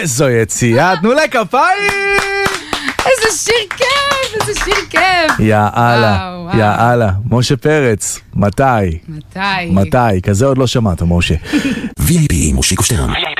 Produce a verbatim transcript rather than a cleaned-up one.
איזו יציאה, תנו לה כפיים! איזה שיר כיף, איזה שיר כיף. יאללה, יאללה. משה פרץ, מתי? מתי? מתי? כזה עוד לא שמעת, משה. וי איי פי מושיקו שטרן.